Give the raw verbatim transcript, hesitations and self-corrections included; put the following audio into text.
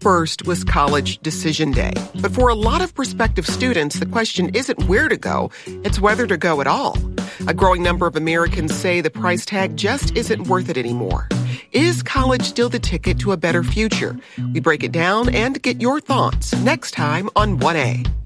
first was College Decision Day. But for a lot of prospective students, the question isn't where to go, it's whether to go at all. A growing number of Americans say the price tag just isn't worth it anymore. Is college still the ticket to a better future? We break it down and get your thoughts next time on one A.